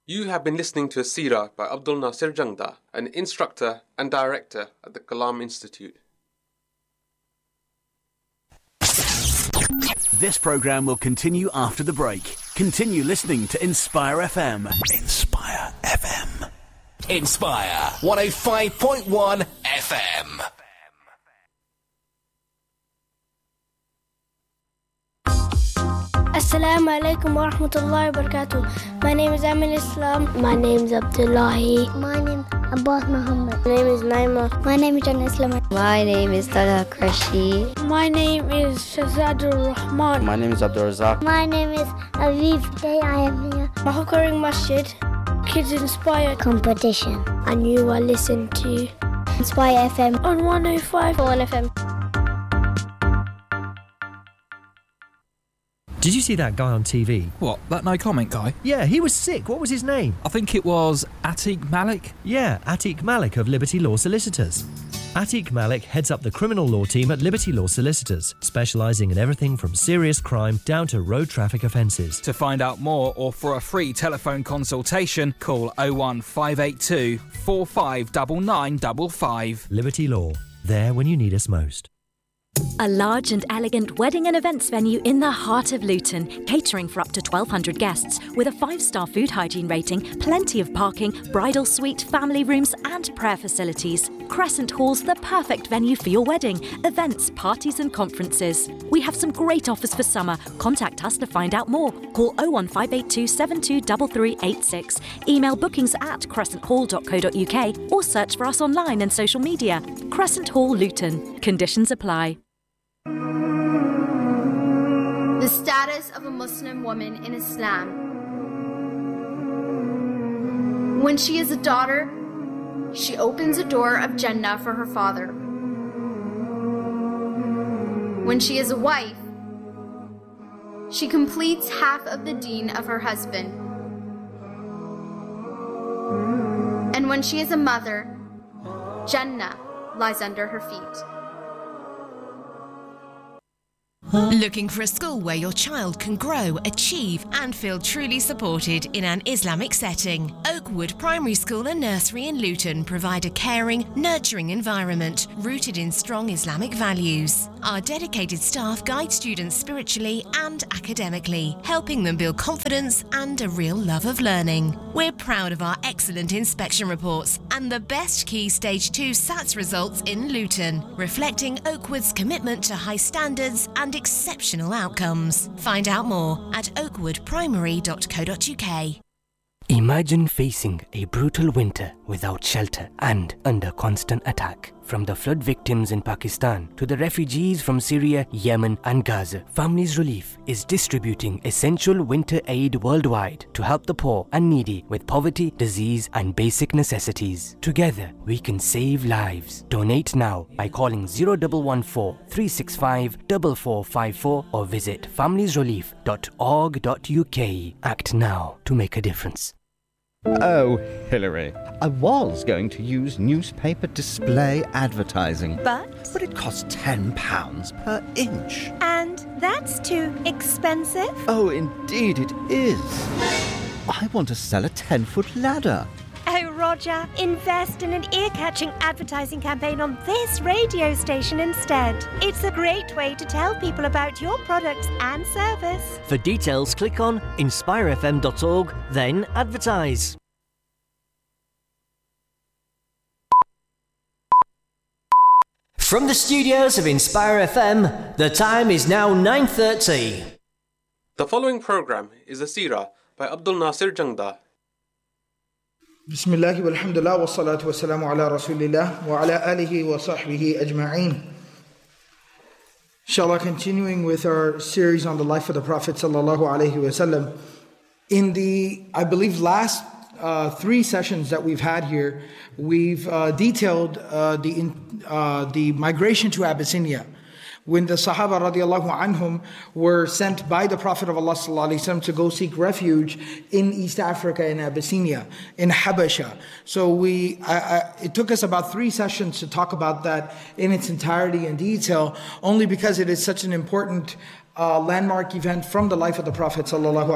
You have been listening to a seerah by Abdul Nasir Jangda, an instructor and director at the Kalam Institute. This program will continue after the break. Continue listening to Inspire FM. Inspire FM. Inspire 105.1 FM. Assalamu alaikum wa rahmatullahi wa barakatuh. My name is Amin Islam. My name is Abdullahi. My name is Abbas Muhammad. My name is Naima. My name is Jannah Islam. My name is Talha Krashi. My name is Shazadur Rahman. My name is Abdul Razak. My name is Aviv. Today I am here. Mahakaring Masjid. Kids Inspire Competition. And you are listening to Inspire FM on 105.1 FM. Did you see that guy on TV? What, that no comment guy? Yeah, he was sick. What was his name? I think it was Atiq Malik. Yeah, Atiq Malik of Liberty Law Solicitors. Atiq Malik heads up the criminal law team at Liberty Law Solicitors, specialising in everything from serious crime down to road traffic offences. To find out more or for a free telephone consultation, call 01582 459955. Liberty Law, there when you need us most. A large and elegant wedding and events venue in the heart of Luton, catering for up to 1,200 guests, with a 5-star food hygiene rating, plenty of parking, bridal suite, family rooms and prayer facilities. Crescent Hall's the perfect venue for your wedding, events, parties and conferences. We have some great offers for summer. Contact us to find out more. Call 01582 723386. Email bookings@crescenthall.co.uk or search for us online and social media. Crescent Hall Luton. Conditions apply. The status of a Muslim woman in Islam. When she is a daughter, she opens a door of Jannah for her father. When she is a wife, she completes half of the deen of her husband. And when she is a mother, Jannah lies under her feet. Looking for a school where your child can grow, achieve and feel truly supported in an Islamic setting? Oakwood Primary School and Nursery in Luton provide a caring, nurturing environment rooted in strong Islamic values. Our dedicated staff guide students spiritually and academically, helping them build confidence and a real love of learning. We're proud of our excellent inspection reports and the best Key Stage 2 SATs results in Luton, reflecting Oakwood's commitment to high standards and exceptional outcomes. Find out more at oakwoodprimary.co.uk. Imagine facing a brutal winter without shelter and under constant attack. From the flood victims in Pakistan to the refugees from Syria, Yemen and Gaza, Families Relief is distributing essential winter aid worldwide to help the poor and needy with poverty, disease and basic necessities. Together, we can save lives. Donate now by calling 0114 365 4454 or visit familiesrelief.org.uk. Act now to make a difference. Oh, Hilary, I was going to use newspaper display advertising. But it costs £10 per inch. And that's too expensive? Oh, indeed it is. I want to sell a 10-foot ladder. Oh, Roger, invest in an ear-catching advertising campaign on this radio station instead. It's a great way to tell people about your products and service. For details, click on inspirefm.org, then advertise. From the studios of Inspire FM, the time is now 9:30. The following program is a seerah by Abdul Nasir Jangda. Bismillah walhamdulillah wa salatu wa salamu ala rasulillah wa ala alihi wa sahbihi ajma'een. Inshallah, continuing with our series on the life of the Prophet sallallahu alaihi wasallam. In the, I believe, last 3 sessions that we've had here, we've detailed the migration to Abyssinia. When the Sahaba radiallahu anhum were sent by the Prophet of Allah sallallahu alaihi wasallam to go seek refuge in East Africa, in Abyssinia, in Habasha. So it took us about 3 sessions to talk about that in its entirety and detail, only because it is such an important landmark event from the life of the Prophet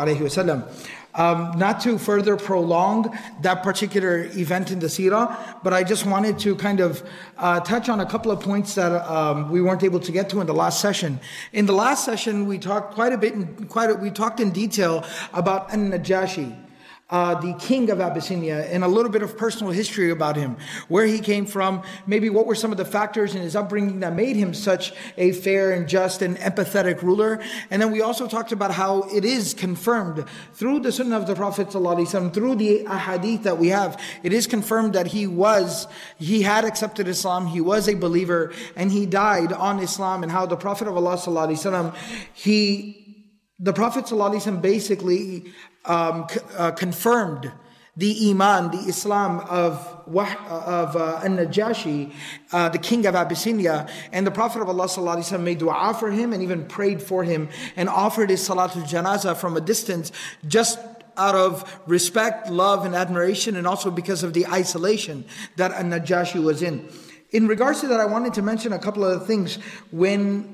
ﷺ. Not to further prolong that particular event in the seerah, but I just wanted to kind of touch on a couple of points that we weren't able to get to in the last session. In the last session, we talked we talked in detail about An-Najashi, the king of Abyssinia, and a little bit of personal history about him, where he came from, maybe what were some of the factors in his upbringing that made him such a fair and just and empathetic ruler. And then we also talked about how it is confirmed through the sunnah of the Prophet ﷺ, through the ahadith that we have, it is confirmed that he had accepted Islam, he was a believer, and he died on Islam, and how the Prophet of Allah ﷺ, the Prophet ﷺ basically confirmed the iman, the Islam of An-Najashi, the king of Abyssinia, and the Prophet of Allah ﷺ made dua for him and even prayed for him and offered his salatul janazah from a distance, just out of respect, love, and admiration, and also because of the isolation that An-Najashi was in. In regards to that, I wanted to mention a couple of things. When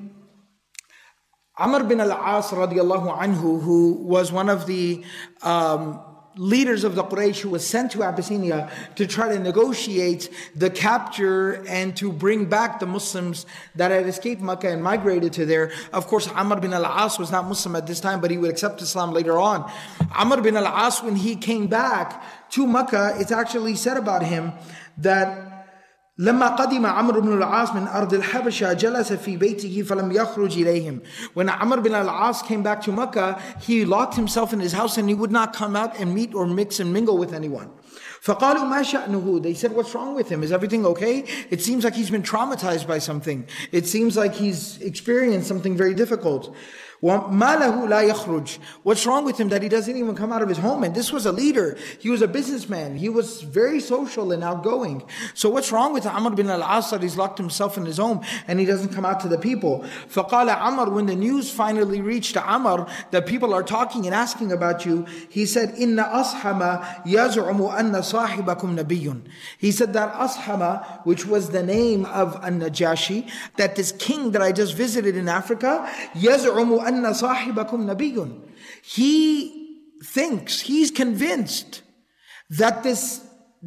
Amr bin al-As radiallahu anhu, who was one of the leaders of the Quraysh, who was sent to Abyssinia to try to negotiate the capture and to bring back the Muslims that had escaped Makkah and migrated to there. Of course, Amr bin al-As was not Muslim at this time, but he would accept Islam later on. Amr bin al-As, when he came back to Makkah, it's actually said about him that لما قدم عمرو بن العاص من أرض الحبشة جلس في بيته فلم يخرج إليهم. When Amr bin al-As came back to Makkah, he locked himself in his house and he would not come out and meet or mix and mingle with anyone. فقالوا ما شأنه? They said, what's wrong with him? Is everything okay? It seems like he's been traumatized by something. It seems like he's experienced something very difficult. وَمَا لَهُ لَا يَخْرُجْ? What's wrong with him that he doesn't even come out of his home? And this was a leader. He was a businessman. He was very social and outgoing. So what's wrong with Amr bin al-As that he's locked himself in his home and he doesn't come out to the people? فَقَالَ Amr, when the news finally reached Amr that people are talking and asking about you, he said, إِنَّ أَصْحَمَ يَزْعُمُ أَنَّ صَاحِبَكُمْ نَبِيٌّ. He said that Ashama, which was the name of An-Najashi, that this king that I just visited in Africa, يَزْعُمُ أَنَّ صَاحِبَكُمْ نَبِيٌّ. He thinks, he's convinced that this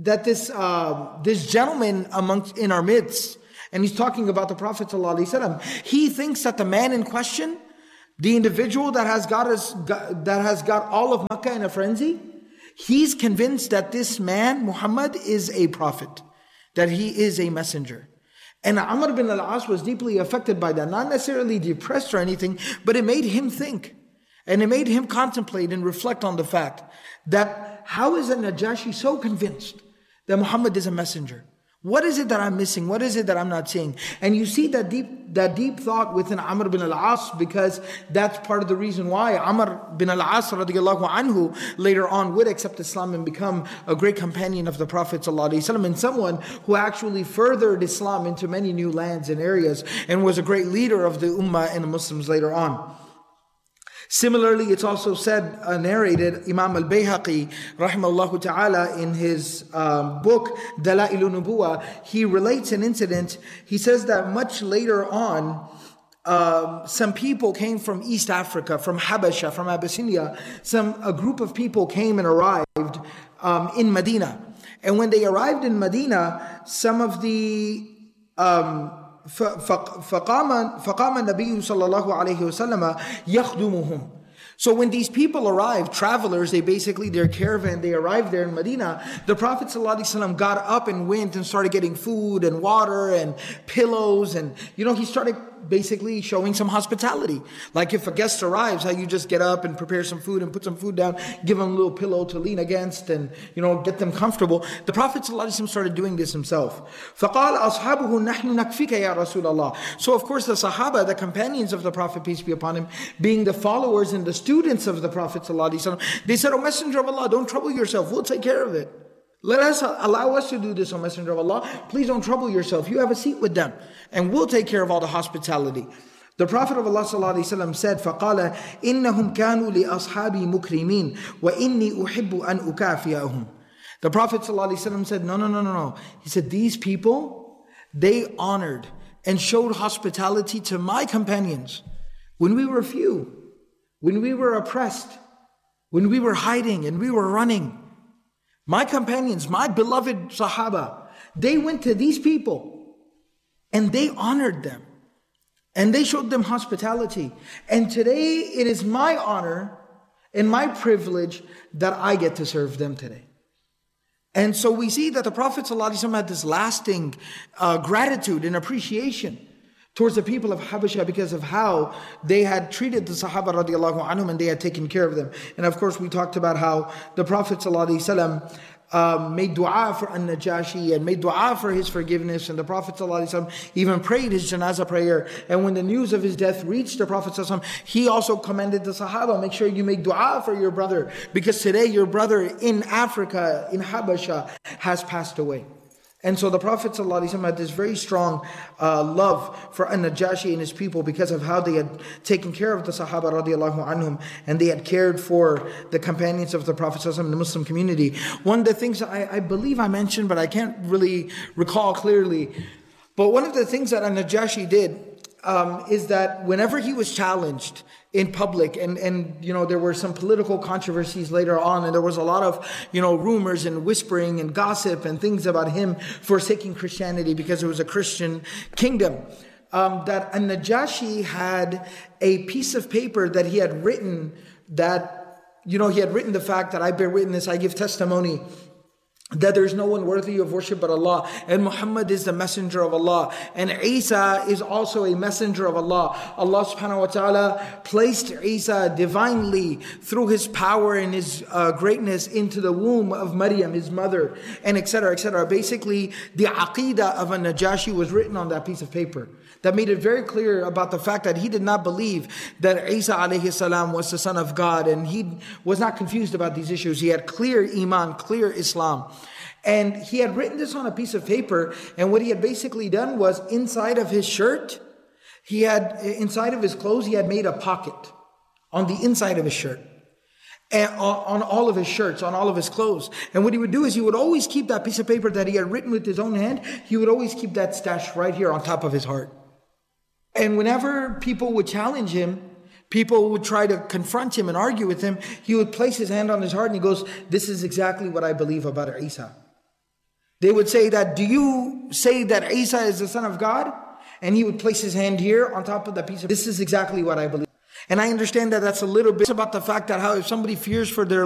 gentleman in our midst, and he's talking about the Prophet ﷺ, he thinks that the man in question, the individual that has got all of Makkah in a frenzy, he's convinced that this man, Muhammad, is a prophet, that he is a messenger. And Amr bin al-As was deeply affected by that, not necessarily depressed or anything, but it made him think. And it made him contemplate and reflect on the fact that how is An-Najashi so convinced that Muhammad is a messenger? What is it that I'm missing? What is it that I'm not seeing? And you see that deep thought within Amr bin al-As, because that's part of the reason why Amr bin al-As radiallahu anhu later on would accept Islam and become a great companion of the Prophet ﷺ, and someone who actually furthered Islam into many new lands and areas and was a great leader of the Ummah and the Muslims later on. Similarly, it's also said, narrated, Imam al-Bayhaqi, rahimahullah ta'ala, in his book, Dala'ilun Nubuwah, he relates an incident. He says that much later on, some people came from East Africa, from Habasha, from Abyssinia. A group of people came and arrived in Medina. And when they arrived in Medina, some of the فقام النبي صلى الله عليه وسلم يخدمهم. So when these people arrived, travelers, their caravan, they arrived there in Medina, the Prophet ﷺ got up and went and started getting food and water and pillows, and he started basically showing some hospitality. Like if a guest arrives, how you just get up and prepare some food and put some food down, give them a little pillow to lean against and get them comfortable. The Prophet ﷺ started doing this himself. فَقَالَ أَصْحَابُهُ نَحْنُ نَكْفِكَ يَا رَسُولَ اللَّهِ. So of course the Sahaba, the companions of the Prophet, peace be upon him, being the followers and the students of the Prophet ﷺ, they said, "O Messenger of Allah, don't trouble yourself, we'll take care of it. Allow us to do this, O Messenger of Allah. Please don't trouble yourself. You have a seat with them, and we'll take care of all the hospitality." The Prophet of Allah ﷺ said, فَقَالَ إِنَّهُمْ كَانُوا لِأَصْحَابِي مُكْرِمِينَ وَإِنِّي أُحِبُّ أَنْ أُكَافِئَهُمْ. The Prophet ﷺ said, No. He said, these people, they honored and showed hospitality to my companions. when we were few, when we were oppressed, when we were hiding and we were running. My companions, my beloved Sahaba, they went to these people and they honored them and they showed them hospitality. And today it is my honor and my privilege that I get to serve them today. And so we see that the Prophet ﷺ had this lasting gratitude and appreciation towards the people of Habasha because of how they had treated the Sahaba radiallahu anhum and they had taken care of them. And of course we talked about how the Prophet ﷺ made dua for An-Najashi and made dua for his forgiveness, and the Prophet ﷺ even prayed his janazah prayer. And when the news of his death reached the Prophet ﷺ, he also commended the Sahaba, make sure you make dua for your brother, because today your brother in Africa, in Habasha, has passed away. And so the Prophet ﷺ had this very strong love for An-Najashi and his people because of how they had taken care of the Sahaba radiallahu anhum, and they had cared for the companions of the Prophet ﷺ in the Muslim community. One of the things I believe I mentioned, but I can't really recall clearly, but one of the things that An-Najashi did is that whenever he was challenged in public, and you know, there were some political controversies later on, and there was a lot of, you know, rumors and whispering and gossip and things about him forsaking Christianity because it was a Christian kingdom, that An-Najashi had a piece of paper that he had written that, you know, he had written the fact that I bear witness, I give testimony that there is no one worthy of worship but Allah, and Muhammad is the messenger of Allah, and Isa is also a messenger of Allah. Allah subhanahu wa ta'ala placed Isa divinely through his power and his greatness into the womb of Maryam, his mother, and etc., etc. Basically, the aqidah of An-Najashi was written on that piece of paper that made it very clear about the fact that he did not believe that Isa alayhi salam was the son of God, and he was not confused about these issues. He had clear iman, clear Islam. And he had written this on a piece of paper, and what he had basically done was inside of his shirt, inside of his clothes, he had made a pocket on the inside of his shirt. And on all of his shirts, on all of his clothes. And what he would do is he would always keep that piece of paper that he had written with his own hand, he would always keep that stashed right here on top of his heart. And whenever people would challenge him, people would try to confront him and argue with him, he would place his hand on his heart and he goes, this is exactly what I believe about Isa. They would say that, do you say that Isa is the son of God? And he would place his hand here on top of the piece of, this is exactly what I believe. And I understand that that's a little bit about the fact that how if somebody fears for their